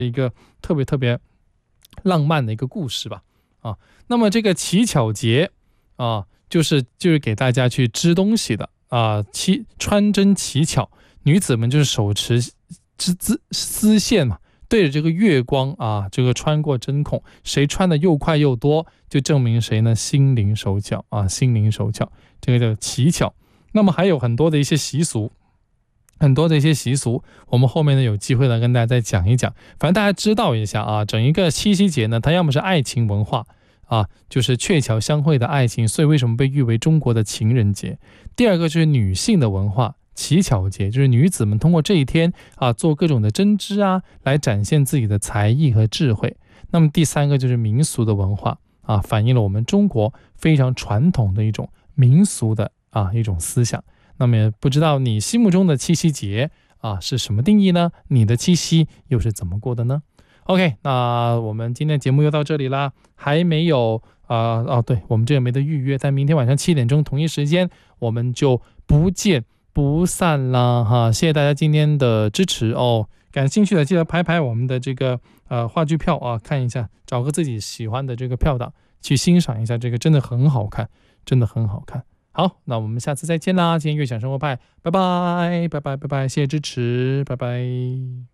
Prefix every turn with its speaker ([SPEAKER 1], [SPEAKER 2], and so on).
[SPEAKER 1] 一个特别特别浪漫的一个故事吧。啊，那么这个乞巧节啊，就是给大家去织东西的啊，穿针乞巧，女子们就是手持丝线嘛，对着这个月光啊，这个穿过针孔，谁穿的又快又多，就证明谁呢心灵手巧啊，心灵手巧，这个叫乞巧。那么还有很多的一些习俗。我们后面呢有机会呢跟大家再讲一讲。反正大家知道一下啊，整一个七夕节呢，它要么是爱情文化啊，就是鹊桥相会的爱情，所以为什么被誉为中国的情人节？第二个就是女性的文化，乞巧节，就是女子们通过这一天啊做各种的针织啊，来展现自己的才艺和智慧。那么第三个就是民俗的文化啊，反映了我们中国非常传统的一种民俗的一种思想。那么不知道你心目中的七夕节啊是什么定义呢？你的七夕又是怎么过的呢？ OK， 那我们今天节目又到这里啦，还没有对，我们这个没得预约，但明天晚上7点钟同一时间我们就不见不散啦哈！谢谢大家今天的支持哦，感兴趣的记得拍拍我们的这个话剧票啊，看一下，找个自己喜欢的这个票档去欣赏一下，这个真的很好看，真的很好看。好，那我们下次再见啦！今天悦享生活派，拜拜拜拜拜拜，谢谢支持，拜拜。